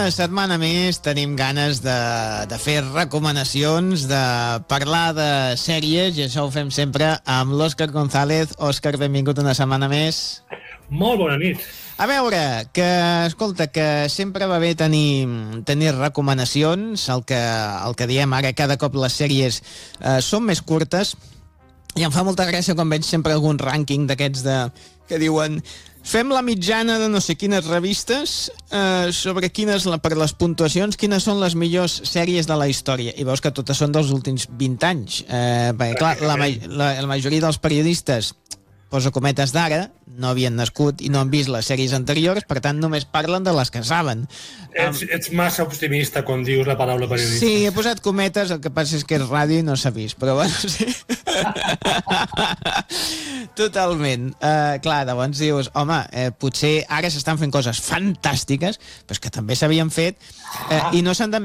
setmana més tenim ganes de fer recomanacions, de parlar de sèries, i això ho fem sempre amb l'Òscar González. Òscar, benvingut una setmana més. Molt bona nit. A veure, escolta, que sempre va bé tenir recomanacions. El que diem ara, cada cop les sèries són més curtes, i em fa molta gràcia quan veig sempre algun rànquing d'aquests que diuen fem la mitjana de no sé quines revistes sobre per les puntuacions, quines són les millors sèries de la història, i veus que totes són dels últims 20 anys, perquè clar, la majoria dels periodistes, poso cometes d'ara, no havien nascut i no han vist les sèries anteriors, per tant només parlen de les que saben. Ets massa optimista quan dius la paraula periodista. Sí, he posat cometes, el que passa és que és ràdio i no s'ha vist, però bueno, sí. Totalment. Clar, llavors dius, home, potser ara s'estan fent coses fantàstiques, però és que també s'havien fet, i no s'han de